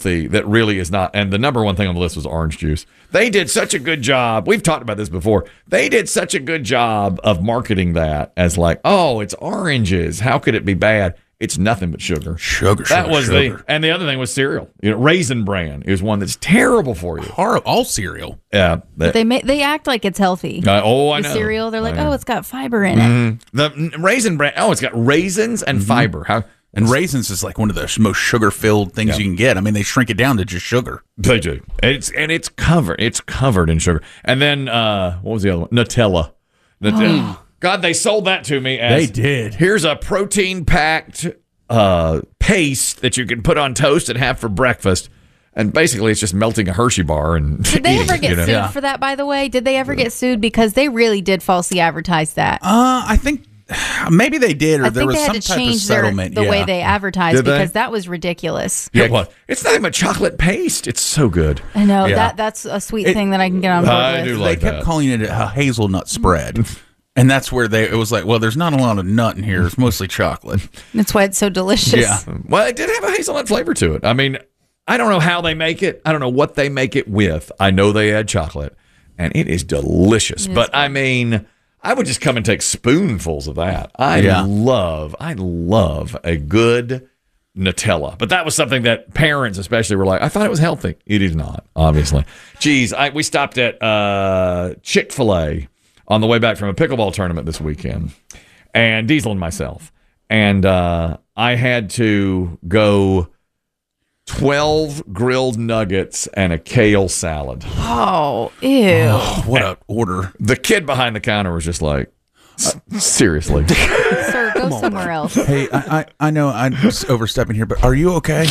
healthy that really is not. And the number one thing on the list was orange juice. They did such a good job. We've talked about this before. They did such a good job of marketing that as like, oh, it's oranges. How could it be bad? It's nothing but sugar. That was sugar. And the other thing was cereal. Raisin Bran is one that's terrible for you. All cereal. Yeah. But they act like it's healthy. I know. The cereal, they're like, it's got fiber in it. The Raisin Bran, it's got raisins and fiber. And raisins is like one of the most sugar-filled things you can get. I mean, they shrink it down to just sugar. They do. It's covered. It's covered in sugar. And then, what was the other one? Nutella. God, they sold that to me as... They did. Here's a protein-packed paste that you can put on toast and have for breakfast. And basically, it's just melting a Hershey bar and Did they ever get sued for that, by the way? Did they ever get sued? Because they really did falsely advertise that. I think maybe they did, or there was some type of settlement. The way they advertised, because that was ridiculous. Yeah, well, it's not even a chocolate paste. It's so good. I know. That's a sweet thing that I can get on board with. I do like they kept calling it a hazelnut spread. And that's where it was like, well, there's not a lot of nut in here. It's mostly chocolate. That's why it's so delicious. Yeah. Well, it did have a hazelnut flavor to it. I mean, I don't know how they make it. I don't know what they make it with. I know they add chocolate, and it is delicious. But, I mean, I would just come and take spoonfuls of that. I love a good Nutella. But that was something that parents especially were like, I thought it was healthy. It is not, obviously. Geez, we stopped at Chick-fil-A on the way back from a pickleball tournament this weekend, and Diesel and myself. And I had to go 12 grilled nuggets and a kale salad. Oh, ew. Oh, what an order. The kid behind the counter was just like, seriously. Sir, go somewhere else. Hey, I know I'm overstepping here, but are you okay?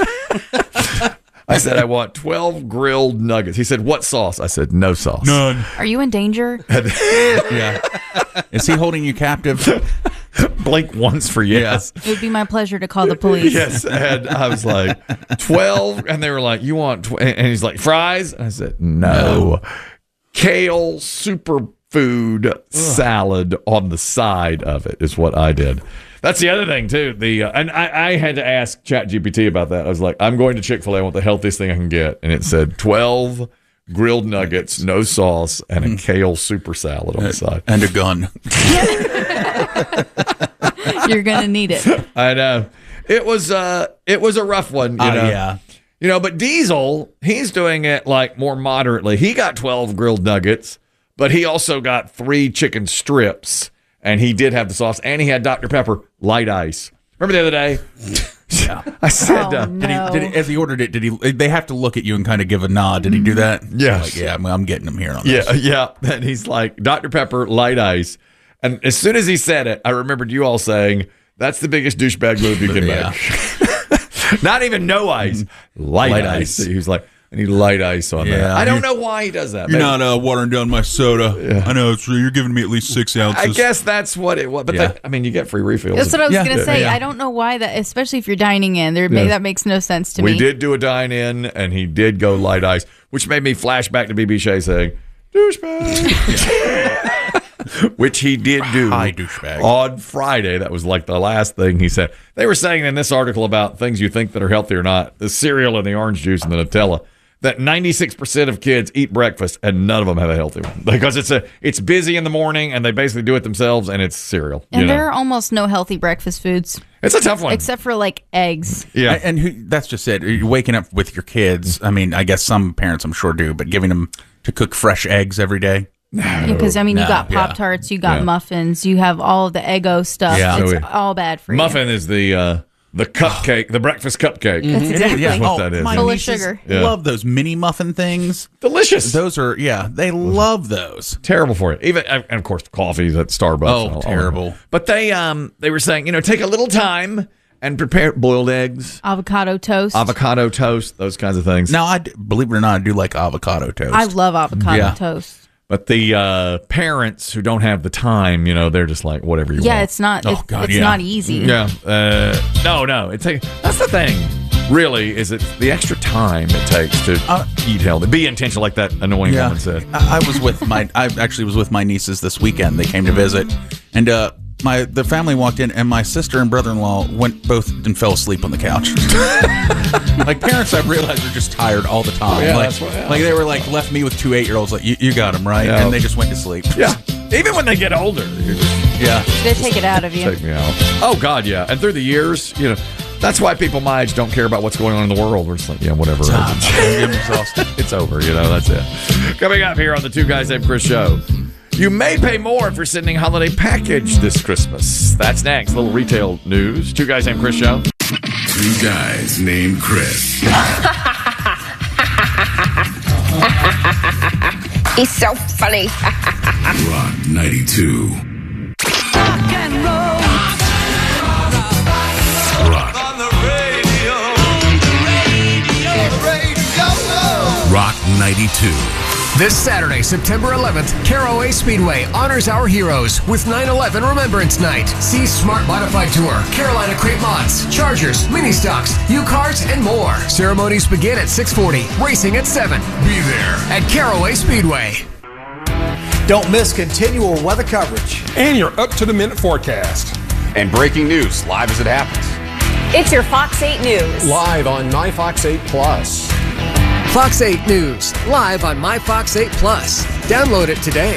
I said, I want 12 grilled nuggets. He said, what sauce? I said, no sauce. None. Are you in danger? Yeah. Is he holding you captive? Blink once for yes. It would be my pleasure to call the police. Yes. And I was like, 12. And they were like, you want, and he's like, fries? And I said, no. Kale superfood salad on the side of it is what I did. That's the other thing, too. And I had to ask ChatGPT about that. I was like, I'm going to Chick-fil-A. I want the healthiest thing I can get. And it said 12 grilled nuggets, no sauce, and a kale super salad on the side. And a gun. You're going to need it. I know. It was a rough one, you know. Yeah. You know, but Diesel, he's doing it like more moderately. He got 12 grilled nuggets, but he also got 3 chicken strips. And he did have the sauce, and he had Dr. Pepper light ice. Remember the other day? Yeah. I said, did he, as he ordered it, they have to look at you and kind of give a nod. Did he do that? Yes. Like, I'm getting him here on this. Yeah. And he's like, Dr. Pepper light ice. And as soon as he said it, I remembered you all saying, that's the biggest douchebag move you can make. Not even no ice, light ice. He was like, I need light ice on that. I don't know why he does that. You're not watering down my soda. Yeah. I know. You're giving me at least 6 ounces. I guess that's what it was. But you get free refills. That's what I was going to say. I don't know why that, especially if you're dining in. That makes no sense to me. We did do a dine-in, and he did go light ice, which made me flash back to BB Shea saying, douchebag. Which he did do. Hi, douchebag. On Friday. That was like the last thing he said. They were saying in this article about things you think that are healthy or not, the cereal and the orange juice and the Nutella, that 96% of kids eat breakfast and none of them have a healthy one because it's busy in the morning and they basically do it themselves and it's cereal. And there are almost no healthy breakfast foods. It's a tough one. Except for like eggs. Yeah. And that's just it. You're waking up with your kids. I mean, I guess some parents I'm sure do, but giving them to cook fresh eggs every day. Because, you got Pop-Tarts, you got muffins, you have all of the Eggo stuff. Yeah. It's all bad for you. Muffin is the cupcake, the breakfast cupcake. That's exactly what that is. Full of sugar. Love those mini muffin things. Delicious. Those are, they love those. Terrible for you. Even, and of course, coffees at Starbucks. Oh, terrible. But they were saying, take a little time and prepare boiled eggs. Avocado toast, those kinds of things. Now, believe it or not, I do like avocado toast. I love avocado toast. But the parents who don't have the time, they're just like, whatever you want. Yeah, it's not. It's not easy. Yeah. No. That's the thing. Really, is it the extra time it takes to eat healthy? Be intentional, like that annoying woman said. I actually was with my nieces this weekend. They came to visit, and the family walked in, and my sister and brother-in-law went both and fell asleep on the couch. Like, parents, I've realized, are just tired all the time. Yeah, like they were like, left me with 2 8-year-olds. Like, you got them, right? Yeah. And they just went to sleep. Yeah. Even when they get older. Yeah. They take it out of you. Take me out. Oh, God, yeah. And through the years, that's why people my age don't care about what's going on in the world. We're just like, whatever. It's over, that's it. Coming up here on the Two Guys Named Chris show. You may pay more if you're sending a holiday package this Christmas. That's next. A little retail news. Two Guys Named Chris show. Two Guys Named Chris. He's so funny. Rock 92. Rock and roll. Rock. On the radio. Rock 92. This Saturday, September 11th, Caraway Speedway honors our heroes with 9/11 Remembrance Night. See Smart Modified Tour, Carolina Crate Mods, Chargers, Mini Stocks, U-Carts, and more. Ceremonies begin at 6:40, racing at 7. Be there at Caraway Speedway. Don't miss continual weather coverage. And your up-to-the-minute forecast. And breaking news, live as it happens. It's your Fox 8 News. Live on MyFox 8 Plus. Fox 8 News, live on MyFox 8 Plus. Download it today.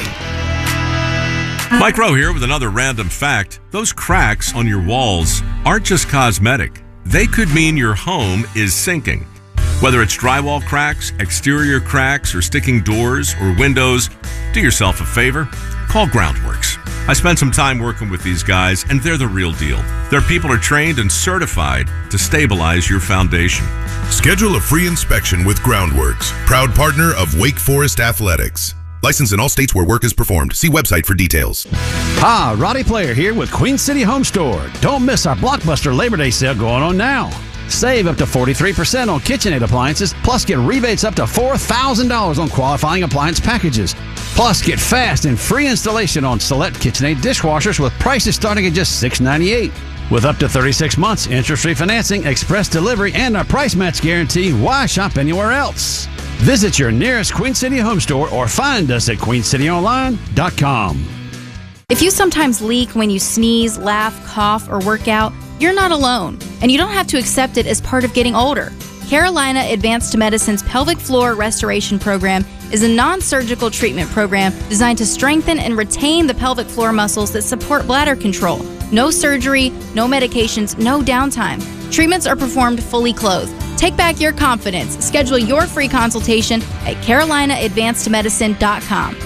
Mike Rowe here with another random fact. Those cracks on your walls aren't just cosmetic. They could mean your home is sinking. Whether it's drywall cracks, exterior cracks, or sticking doors or windows, do yourself a favor. Call Groundworks. I spent some time working with these guys, and they're the real deal. Their people are trained and certified to stabilize your foundation. Schedule a free inspection with Groundworks, proud partner of Wake Forest Athletics. Licensed in all states where work is performed. See website for details. Hi, Roddy Player here with Queen City Home Store. Don't miss our blockbuster Labor Day sale going on now. Save up to 43% on KitchenAid appliances, plus get rebates up to $4,000 on qualifying appliance packages. Plus, get fast and free installation on select KitchenAid dishwashers with prices starting at just $6.98. With up to 36 months, interest-free financing, express delivery, and a price match guarantee, why shop anywhere else? Visit your nearest Queen City Home Store or find us at queencityonline.com. If you sometimes leak when you sneeze, laugh, cough, or work out, you're not alone, and you don't have to accept it as part of getting older. Carolina Advanced Medicine's Pelvic Floor Restoration Program is a non-surgical treatment program designed to strengthen and retain the pelvic floor muscles that support bladder control. No surgery, no medications, no downtime. Treatments are performed fully clothed. Take back your confidence. Schedule your free consultation at CarolinaAdvancedMedicine.com.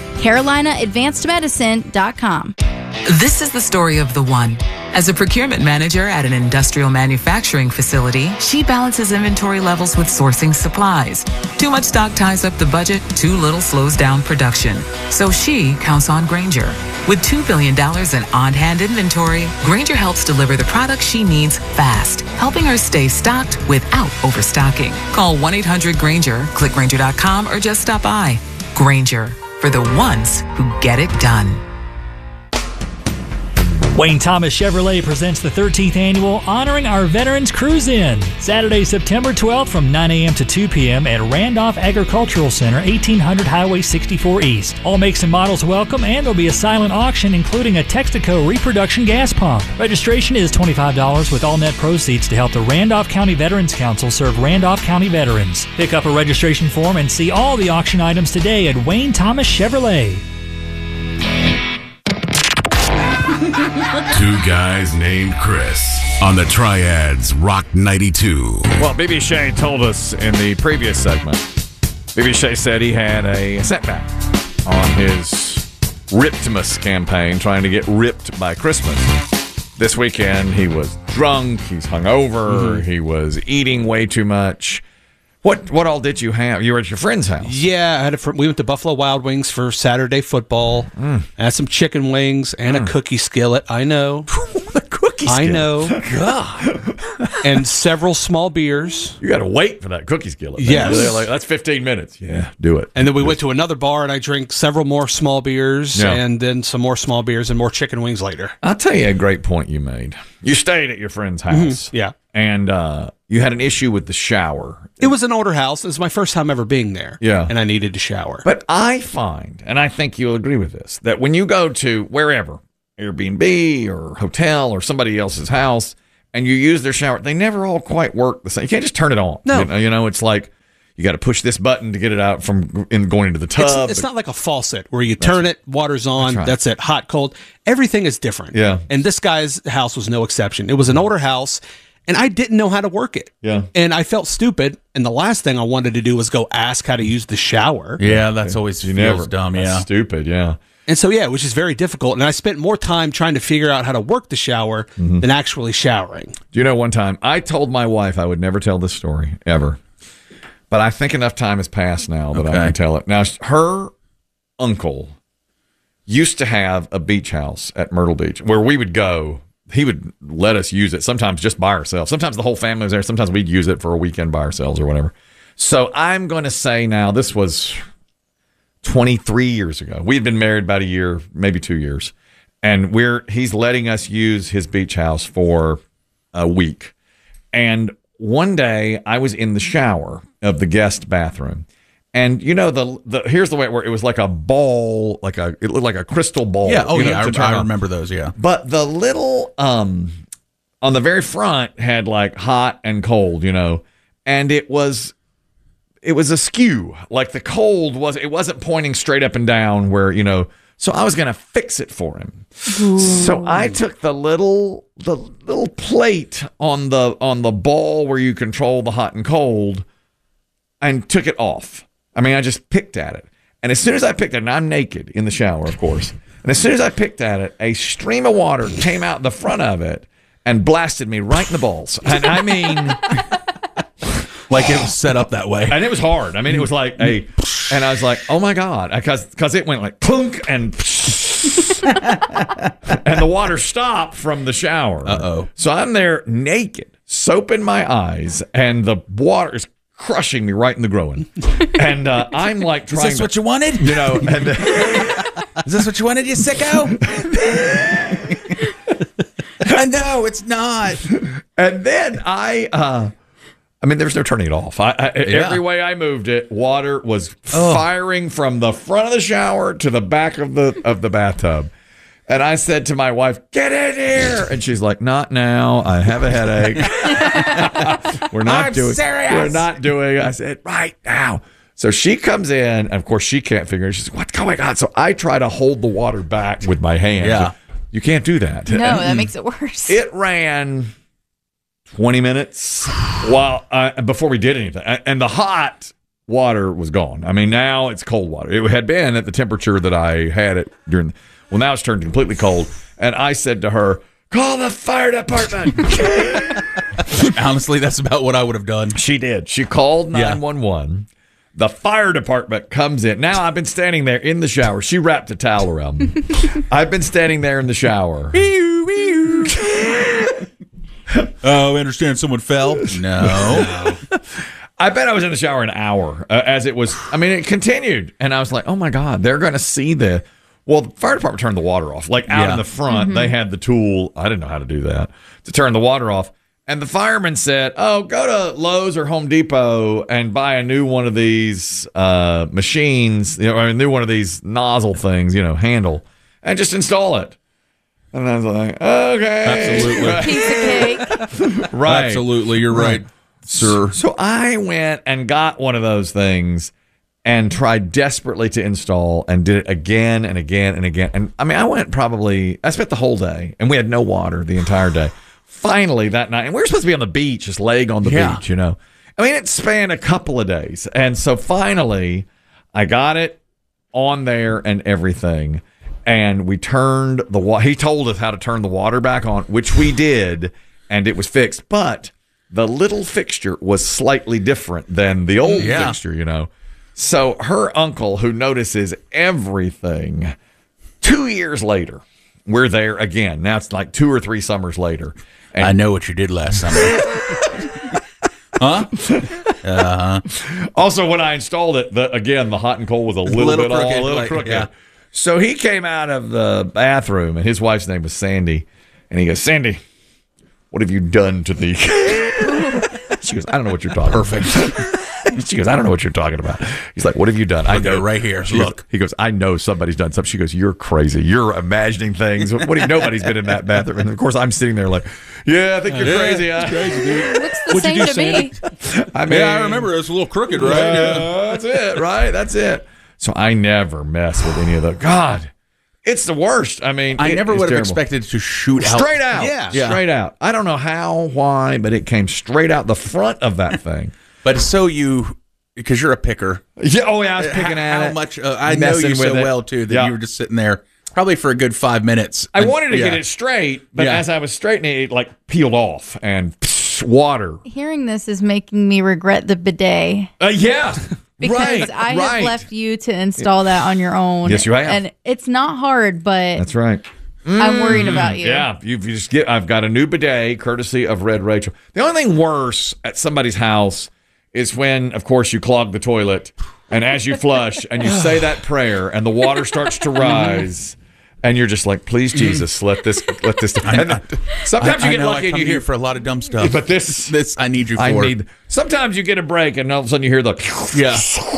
CarolinaAdvancedMedicine.com. This is the story of the one. As a procurement manager at an industrial manufacturing facility, she balances inventory levels with sourcing supplies. Too much stock ties up the budget, too little slows down production. So she counts on Grainger. With $2 billion in on-hand inventory, Grainger helps deliver the products she needs fast, helping her stay stocked without overstocking. Call 1-800-GRAINGER, click Grainger.com, or just stop by. Grainger, for the ones who get it done. Wayne Thomas Chevrolet presents the 13th annual Honoring Our Veterans Cruise-In, Saturday, September 12th from 9 a.m. to 2 p.m. at Randolph Agricultural Center, 1800 Highway 64 East. All makes and models welcome, and there'll be a silent auction including a Texaco reproduction gas pump. Registration is $25 with all net proceeds to help the Randolph County Veterans Council serve Randolph County veterans. Pick up a registration form and see all the auction items today at Wayne Thomas Chevrolet. Two Guys Named Chris on the Triads Rock 92. Well, BB Shea told us in the previous segment, BB Shea said he had a setback on his Riptmas campaign, trying to get ripped by Christmas. This weekend, he was drunk, he's hungover, he was eating way too much. What all did you have? You were at your friend's house. Yeah, we went to Buffalo Wild Wings for Saturday football. I had some chicken wings and a cookie skillet. I know. The cookie skillet. I know. God. And several small beers. You got to wait for that cookie skillet. Yes. Like, that's 15 minutes. Yeah, do it. And then we went to another bar and I drank several more small beers and then some more small beers and more chicken wings later. I'll tell you a great point you made. You stayed at your friend's house. Yeah. And you had an issue with the shower. It was an older house. It was my first time ever being there. Yeah. And I needed to shower. But I find, and I think you'll agree with this, that when you go to wherever, Airbnb or hotel or somebody else's house and you use their shower, they never all quite work the same. You can't just turn it on. No. You know, it's like you got to push this button to get it out from going into the tub. It's not like a faucet where you turn it, water's on, That's right. it, hot, cold. Everything is different. Yeah. And this guy's house was no exception. It was an older house, and I didn't know how to work it. Yeah. And I felt stupid, and the last thing I wanted to do was go ask how to use the shower. Yeah, that's always feels dumb. That's Yeah, stupid. Yeah. And so, yeah, which is very difficult. And I spent more time trying to figure out how to work the shower than actually showering. Do you know one time I told my wife I would never tell this story ever, but I think enough time has passed now that I can tell it. Now, her uncle used to have a beach house at Myrtle Beach where we would go. He would let us use it, sometimes just by ourselves. Sometimes the whole family was there. Sometimes we'd use it for a weekend by ourselves or whatever. So I'm going to say now, this was 23 years ago. We had been married about a year, maybe 2 years. And he's letting us use his beach house for a week. And one day I was in the shower of the guest bathroom. And you know, here's the way it worked. It was like a ball, it looked like a crystal ball. yeah. Oh, you know, yeah. I remember those. Yeah, but the little on the very front had like hot and cold, you know, and it was askew. Like the cold wasn't pointing straight up and down where, you know. So I was gonna fix it for him. Ooh. So I took the little plate on the ball where you control the hot and cold, and took it off. I mean, I just picked at it. And as soon as I picked at it, and I'm naked in the shower, of course, and as soon as I picked at it, a stream of water came out the front of it and blasted me right in the balls. And I mean, like it was set up that way. And it was hard. I mean, it was like and I was like, oh my God, because it went like plunk and and the water stopped from the shower. Uh-oh. So I'm there naked, soap in my eyes, and the water is crushing me right in the groin. And I'm like trying Is this what you wanted? You know, and is this what you wanted, you sicko? No, it's not. And then I mean, there's no turning it off. Every way I moved it, water was firing from the front of the shower to the back of the bathtub. And I said to my wife, "Get in here!" And she's like, "Not now. I have a headache. We're not doing. Serious. We're not doing." I said, "Right now." So she comes in, and of course she can't figure it. She's like, "What's going on?" So I try to hold the water back with my hand. Yeah, you can't do that. No, that makes it worse. It ran 20 minutes before we did anything, and the hot water was gone. I mean, now it's cold water. It had been at the temperature that I had it during. Well, now it's turned completely cold. And I said to her, "Call the fire department." Honestly, that's about what I would have done. She did. She called 911. The fire department comes in. Now I've been standing there in the shower. She wrapped a towel around me. I've been standing there in the shower. Oh, I understand someone fell? No. I bet I was in the shower an hour as it was. I mean, it continued. And I was like, oh, my God, they're going to see the. Well, the fire department turned the water off. Like out in the front, they had the tool. I didn't know how to do that, to turn the water off. And the fireman said, "Oh, go to Lowe's or Home Depot and buy a new one of these machines, a new one of these nozzle things, handle, and just install it." And I was like, "Okay, absolutely, piece of cake." Right, absolutely, you're right, sir. So I went and got one of those things and tried desperately to install, and did it again and again and again. And I mean, I spent the whole day, and we had no water the entire day. Finally, that night, and we were supposed to be on the beach, just laying on the beach, I mean, it spanned a couple of days. And so finally, I got it on there and everything. And we turned the water. He told us how to turn the water back on, which we did, and it was fixed. But the little fixture was slightly different than the old fixture, So her uncle, who notices everything, 2 years later, we're there again. Now it's like 2 or 3 summers later. And I know what you did last summer. Huh? Also, when I installed it, the hot and cold was a little bit crooked, a little crooked. Yeah. So he came out of the bathroom, and his wife's name was Sandy. And he goes, "Sandy, what have you done to the..." She goes, "I don't know what you're talking about." Perfect. She goes, I don't know what you're talking about. He's like, what have you done? I Look at know it right here. She goes- Look. he goes, I know somebody's done something. She goes, you're crazy. You're imagining things. What do you, nobody's been in that bathroom. And of course, I'm sitting there like, yeah, I think you're crazy. It's crazy, dude. Looks the same to me. I mean, I remember it was a little crooked, right? That's it, right? That's it. So I never mess with any of the. God, it's the worst. I mean, I it never is would have terrible. expected to shoot out. Straight out. Yeah. Straight out. I don't know how, why, but it came straight out the front of that thing. But because you're a picker. Yeah. Oh, yeah. I was picking at it. How much? I know messing you so with it. well, too, that Yeah. you were just sitting there probably for a good 5 minutes. I wanted to Yeah. get it straight, but Yeah. as I was straightening it, like peeled off and water. Hearing this is making me regret the bidet. Yeah. Because right. I right. have left you to install that on your own. Yes, you have. And it's not hard, but That's right. I'm worried about you. Yeah, you just get. I've got a new bidet, courtesy of Red Rachel. The only thing worse at somebody's house is when, of course, you clog the toilet, and as you flush and you say that prayer, and the water starts to rise, and you're just like, "Please, Jesus, let this." And sometimes you get know lucky I and come you here hear. for a lot of dumb stuff. But this I need you for. Sometimes you get a break, and all of a sudden you hear the. Yeah.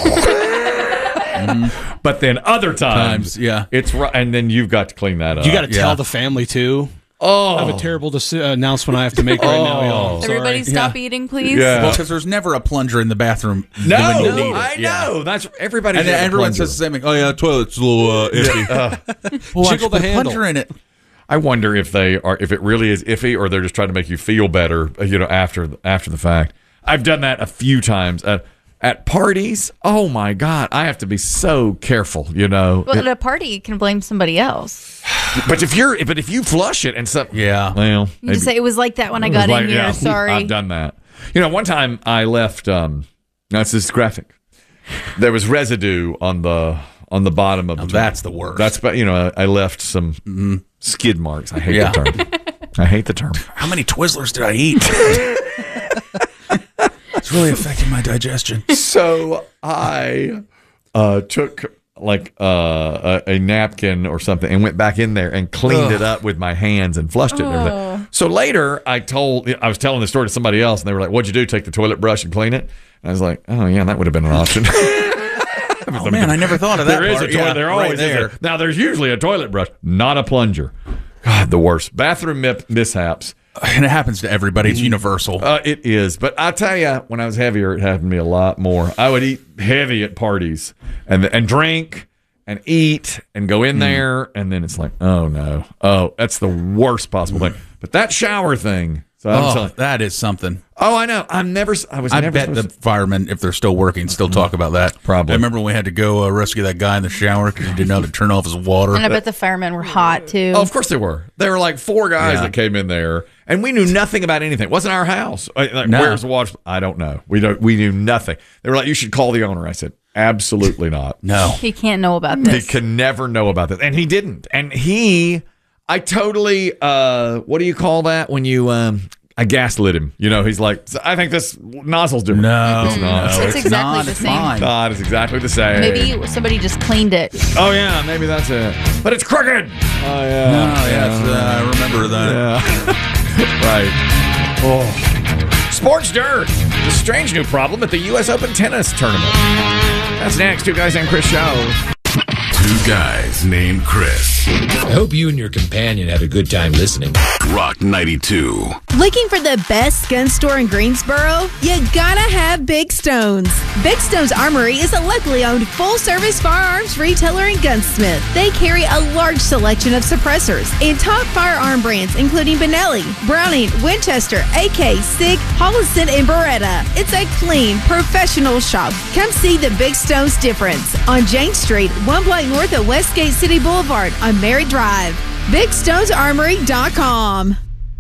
But then other times, yeah, it's right, and then you've got to clean that up. You got to tell the family too. Oh, I have a terrible announcement I have to make right now, y'all. Everybody stop eating, please. Yeah. Well, because there's never a plunger in the bathroom. No, when you need it. I know. That's everybody. And then everyone says the same thing. Oh yeah, toilet's a little iffy. Well, Jiggle the put handle. plunger in it. I wonder if it really is iffy, or they're just trying to make you feel better, after the fact. I've done that a few times at parties. Oh my God, I have to be so careful, Well, at a party, you can blame somebody else. But if you flush it and something, yeah, well, You just say it was like that when I got in here. Sorry. I've done that. One time I left. That's this graphic. There was residue on the bottom of the. That's the worst. That's I left some skid marks. I hate the term. I hate the term. How many Twizzlers did I eat? It's really affecting my digestion. So I took like a napkin or something and went back in there and cleaned it up with my hands and flushed it and everything. So later I was telling the story to somebody else, and they were like, "What'd you do? Take the toilet brush and clean it?" And I was like, "Oh yeah, that would have been an option." Oh man, I never thought of that. There is part. a toilet. Yeah, there right always there. is. Now there's usually a toilet brush, not a plunger. God, the worst. Bathroom mishaps. And it happens to everybody. It's universal. It is. But I tell you, when I was heavier, it happened to me a lot more. I would eat heavy at parties and drink and eat and go in there. And then it's like, oh, no. Oh, that's the worst possible thing. But that shower thing. So I'm telling you. That is something. Oh, I know. I bet the firemen, if they're still working, still talk about that. Probably. I remember when we had to go rescue that guy in the shower because he didn't know how to turn off his water. And I bet the firemen were hot, too. Oh, of course they were. There were like 4 guys that came in there, and we knew nothing about anything. It wasn't our house. Like, No. Where's the water? I don't know. We knew nothing. They were like, you should call the owner. I said, absolutely not. No. He can't know about He this. can never know about this. And he didn't. And I totally, what do you call that when you, I gaslit him. He's like, I think this nozzle's different. No, it's not. It's exactly not. the It's same. fine. God, it's exactly the same. Maybe somebody just cleaned it. Oh, yeah, maybe that's it. But it's crooked. Oh, yeah. No, I remember that. Yeah. Right. Oh. Sports Dirt. The strange new problem at the U.S. Open tennis tournament. That's next. 2 Guys and Chris show. 2 Guys named Chris. I hope you and your companion had a good time listening. Rock 92. Looking for the best gun store in Greensboro? You gotta have Big Stones. Big Stones Armory is a locally owned full-service firearms retailer and gunsmith. They carry a large selection of suppressors and top firearm brands including Benelli, Browning, Winchester, AK, SIG, Holliston, and Beretta. It's a clean, professional shop. Come see the Big Stones difference on Jane Street, 1 block north of Westgate City Boulevard on Mary Drive. BigStonesArmory.com.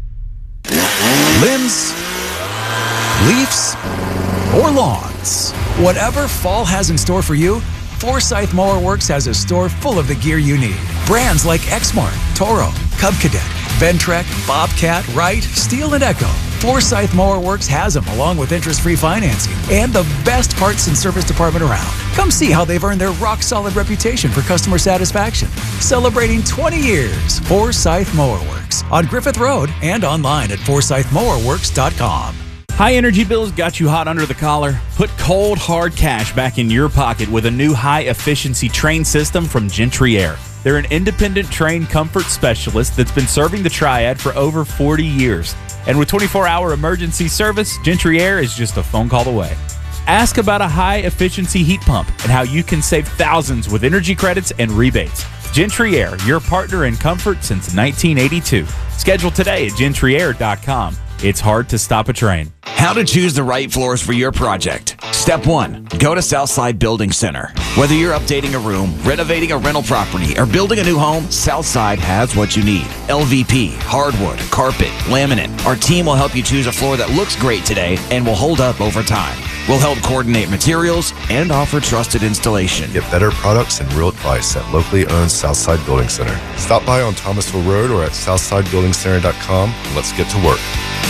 Limbs, leaves, or lawns. Whatever fall has in store for you, Forsyth Mower Works has a store full of the gear you need. Brands like Exmark, Toro, Cub Cadet, Ventrek, Bobcat, Wright, Steel, and Echo. Forsyth Mower Works has them along with interest-free financing and the best parts and service department around. Come see how they've earned their rock-solid reputation for customer satisfaction. Celebrating 20 years, Forsyth Mower Works on Griffith Road and online at ForsythMowerWorks.com. High energy bills got you hot under the collar? Put cold, hard cash back in your pocket with a new high-efficiency train system from Gentry Air. They're an independent train comfort specialist that's been serving the Triad for over 40 years. And with 24-hour emergency service, Gentry Air is just a phone call away. Ask about a high-efficiency heat pump and how you can save thousands with energy credits and rebates. Gentry Air, your partner in comfort since 1982. Schedule today at GentryAir.com. It's hard to stop a train. How to choose the right floors for your project. Step 1. Go to Southside Building Center. Whether you're updating a room, renovating a rental property, or building a new home, Southside has what you need. LVP, hardwood, carpet, laminate. Our team will help you choose a floor that looks great today and will hold up over time. We'll help coordinate materials and offer trusted installation. Get better products and real advice at locally owned Southside Building Center. Stop by on Thomasville Road or at southsidebuildingcenter.com. Let's get to work.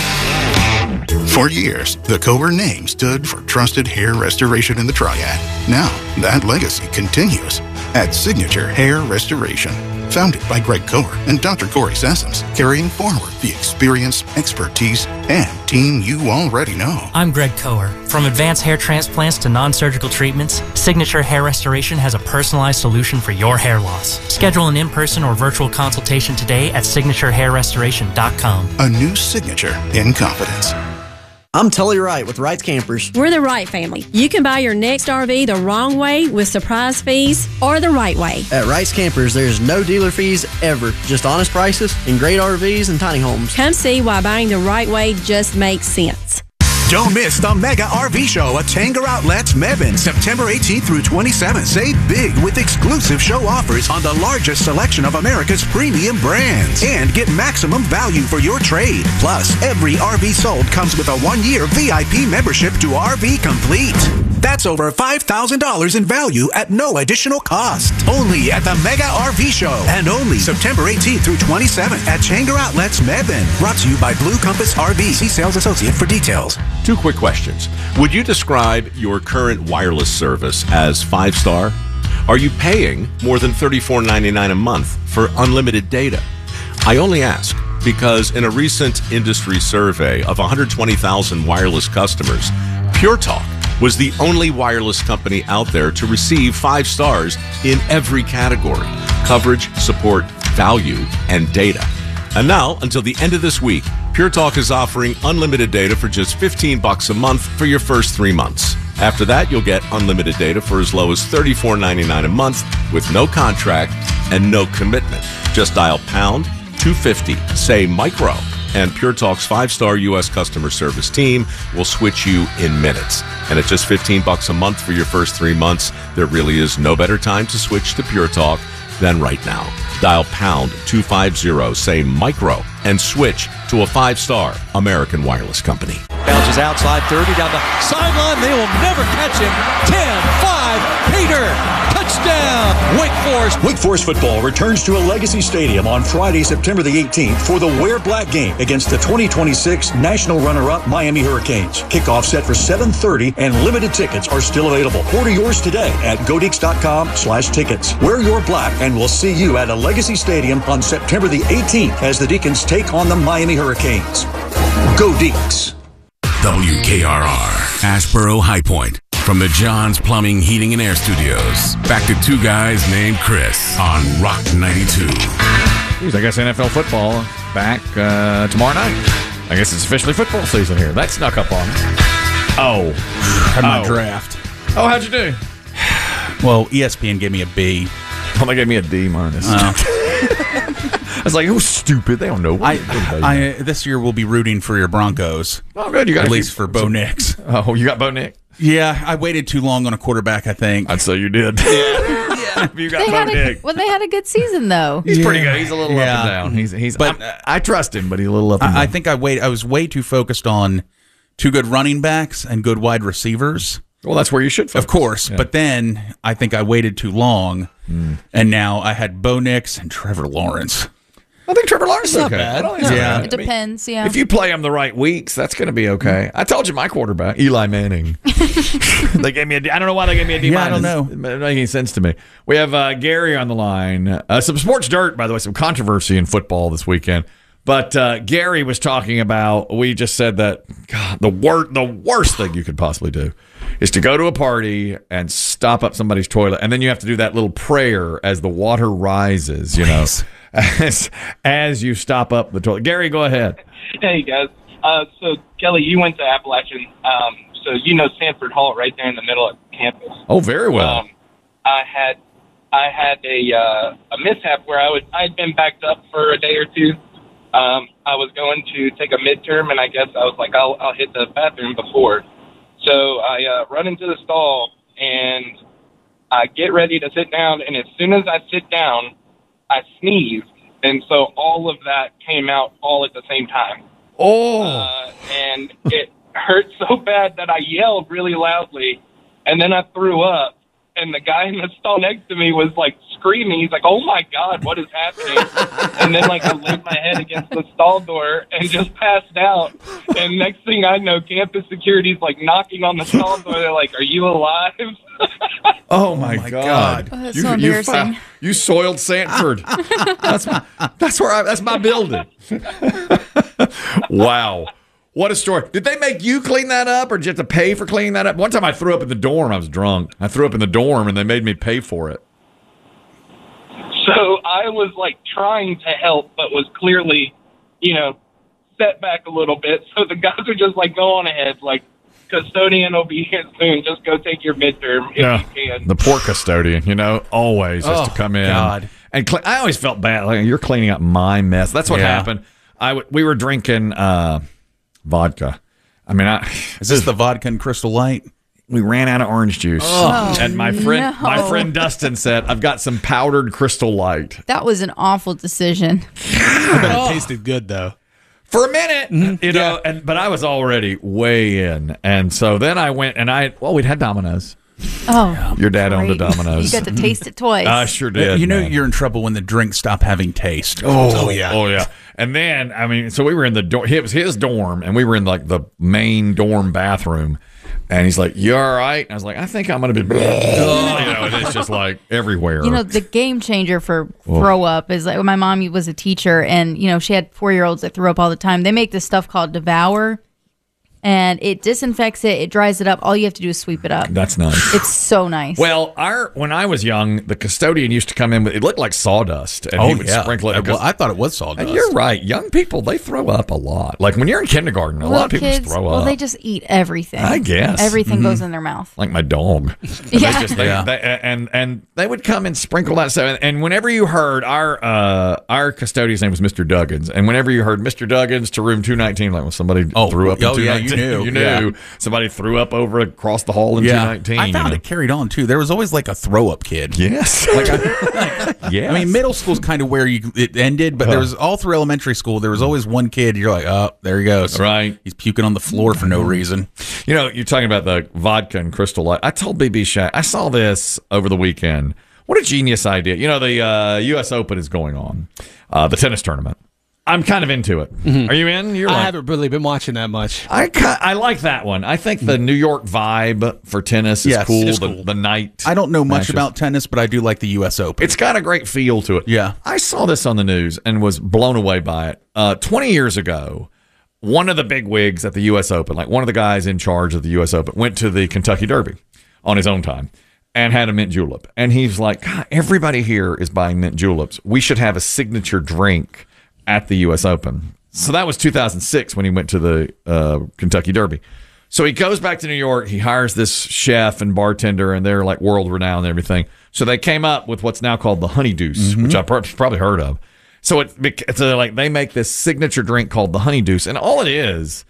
For years, the Kohler name stood for trusted hair restoration in the Triad. Now, that legacy continues at Signature Hair Restoration. Founded by Greg Kohler and Dr. Corey Sessoms, carrying forward the experience, expertise, and team you already know. I'm Greg Kohler. From advanced hair transplants to non-surgical treatments, Signature Hair Restoration has a personalized solution for your hair loss. Schedule an in-person or virtual consultation today at signaturehairrestoration.com. A new signature in confidence. I'm Tully Wright with Wright's Campers. We're the Wright family. You can buy your next RV the wrong way with surprise fees or the right way. At Wright's Campers, there's no dealer fees ever. Just honest prices and great RVs and tiny homes. Come see why buying the right way just makes sense. Don't miss the Mega RV Show at Tanger Outlets Mebane, September 18th through 27th. Save big with exclusive show offers on the largest selection of America's premium brands. And get maximum value for your trade. Plus, every RV sold comes with a 1-year VIP membership to RV Complete. That's over $5,000 in value at no additional cost. Only at the Mega RV Show. And only September 18th through 27th at Tanger Outlets Mebane. Brought to you by Blue Compass RV. See sales associate for details. 2 quick questions. Would you describe your current wireless service as 5-star? Are you paying more than $34.99 a month for unlimited data? I only ask because in a recent industry survey of 120,000 wireless customers, Pure Talk was the only wireless company out there to receive 5 stars in every category: coverage, support, value, and data. And now, until the end of this week, Pure Talk is offering unlimited data for just $15 a month for your first 3 months. After that, you'll get unlimited data for as low as $34.99 a month with no contract and no commitment. Just dial pound 250, say micro, and Pure Talk's 5-star U.S. customer service team will switch you in minutes. And at just $15 a month for your first 3 months, there really is no better time to switch to Pure Talk than right now. Dial pound 250, say micro, and switch to a 5-star American wireless company. Bounces outside 30 down the sideline. They will never catch him. 10-5, Peter. Touchdown, Wake Forest. Wake Forest football returns to a Legacy Stadium on Friday, September the 18th for the Wear Black game against the 2026 national runner-up Miami Hurricanes. Kickoff set for 7:30 and limited tickets are still available. Order yours today at godeeks.com/tickets. Wear your black and we'll see you at a Legacy Stadium on September the 18th as the Deacons take on the Miami Hurricanes. Go Deeks. WKRR, Asheboro High Point. From the John's Plumbing, Heating, and Air Studios, back to 2 guys named Chris on Rock 92. I guess NFL football back tomorrow night. I guess it's officially football season here. That snuck up on us. Had my draft. Oh, how'd you do? Well, ESPN gave me a B. Well, they gave me a D minus. I was like, oh, stupid. They don't know. I this year we'll be rooting for your Broncos. Oh, good. You got at least for Bo Nix. Oh, you got Bo Nix? Yeah, I waited too long on a quarterback, I think. I'd say you did. Yeah. You got Bo Nix. Well, they had a good season, though. He's pretty good. He's a little up and down. He's. But I trust him, but he's a little up and down. I think I was way too focused on 2 good running backs and good wide receivers. Well, that's where you should focus. Of course. Yeah. But then I think I waited too long, and now I had Bo Nix and Trevor Lawrence. I think Trevor Lawrence is not okay. bad. It depends, yeah. If you play him the right weeks, that's going to be okay. I told you my quarterback, Eli Manning. They gave me a D. I don't know why they gave me a D minus. I don't know. It doesn't make any sense to me. We have Gary on the line. Some sports dirt, by the way, some controversy in football this weekend. But Gary was talking about, we just said that, God, the worst thing you could possibly do is to go to a party and stop up somebody's toilet, and then you have to do that little prayer as the water rises, you know, as you stop up the toilet. Gary, go ahead. Hey, guys. So, Kelly, you went to Appalachian, so you know Sanford Hall right there in the middle of campus. Oh, very well. I had a mishap where I'd been backed up for a day or two. I was going to take a midterm, and I guess I was like, I'll hit the bathroom before. So I run into the stall, and I get ready to sit down, and as soon as I sit down, I sneezed, and so all of that came out all at the same time. Oh! And it hurt so bad that I yelled really loudly, and then I threw up. And the guy in the stall next to me was, like, screaming. He's like, oh, my God, what is happening? And then, like, I laid my head against the stall door and just passed out. And next thing I know, campus security's, like, knocking on the stall door. They're like, are you alive? Oh, my God. Oh, that's so embarrassing. You soiled Sanford. That's my building. Wow. What a story. Did they make you clean that up, or did you have to pay for cleaning that up? One time I threw up in the dorm. I was drunk. I threw up in the dorm, and they made me pay for it. So I was, like, trying to help, but was clearly, you know, set back a little bit. So the guys were just like, go on ahead. Like, custodian will be here soon. Just go take your midterm if you can. The poor custodian, you know, always has to come in. God. And I always felt bad. Like, you're cleaning up my mess. That's what happened. We were drinking vodka. I mean, is this the vodka and Crystal Light? We ran out of orange juice, and my friend Dustin said, "I've got some powdered Crystal Light." That was an awful decision. I bet it tasted good though. For a minute, you know, but I was already way in, and so then I went and we'd had Domino's. Oh, your dad owned a Domino's. You got to taste it twice. I sure did. You know, you're in trouble when the drinks stop having taste. Oh yeah. And then, I mean, so we were in the dorm. It was his dorm, and we were in like the main dorm bathroom. And he's like, "You all right?" And I was like, "I think I'm going to be," you know, and it's just like everywhere. You know, the game changer for throw up is like, my mom was a teacher, and you know, she had 4-year-olds that threw up all the time. They make this stuff called Devour. And it disinfects it. It dries it up. All you have to do is sweep it up. That's nice. It's so nice. Well, when I was young, the custodian used to come in with, it looked like sawdust. And he would sprinkle it. Well, I thought it was sawdust. And you're right. Young people, they throw up a lot. Like when you're in kindergarten, a lot of people just throw up. Well, they just eat everything. I guess. Everything goes in their mouth. Like my dog. And they would come and sprinkle that stuff. And whenever you heard, our custodian's name was Mr. Duggins. And whenever you heard Mr. Duggins to room 219, like when somebody threw up in 219. You knew. Yeah. Somebody threw up across the hall in 219. I found it carried on, too. There was always like a throw-up kid. Yes. Yes. I mean, middle school's kind of where it ended, but there was all through elementary school, there was always one kid, you're like, oh, there he goes. Right. He's puking on the floor for no reason. You know, you're talking about the vodka and Crystal Light. I told BB Shaq, I saw this over the weekend. What a genius idea. You know, the U.S. Open is going on, the tennis tournament. I'm kind of into it. Mm-hmm. Are you in? I haven't really been watching that much. I like that one. I think the New York vibe for tennis is cool. The night. I don't know much about tennis, but I do like the U.S. Open. It's got a great feel to it. Yeah. I saw this on the news and was blown away by it. 20 years ago, one of the big wigs at the U.S. Open, like one of the guys in charge of the U.S. Open, went to the Kentucky Derby on his own time and had a mint julep. And he's like, God, everybody here is buying mint juleps. We should have a signature drink at the U.S. Open. So that was 2006 when he went to the Kentucky Derby. So he goes back to New York. He hires this chef and bartender, and they're like world renowned and everything. So they came up with what's now called the Honey Deuce, which I've probably heard of. So it's like they make this signature drink called the Honey Deuce, and all it is